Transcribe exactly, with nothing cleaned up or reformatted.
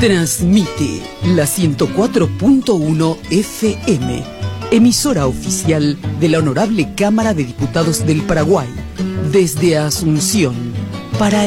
Transmite la ciento cuatro punto uno F M, emisora oficial de la Honorable Cámara de Diputados del Paraguay, desde Asunción, para